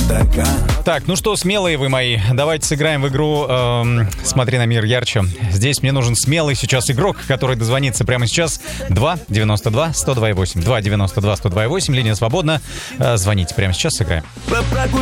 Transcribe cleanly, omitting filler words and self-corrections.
Так, ну что, смелые вы мои, давайте сыграем в игру «Смотри на мир ярче». Здесь мне нужен смелый сейчас игрок, который дозвонится прямо сейчас. 2-92-102-8. 2-92-102-8. Линия свободна. Звоните прямо сейчас, сыграем.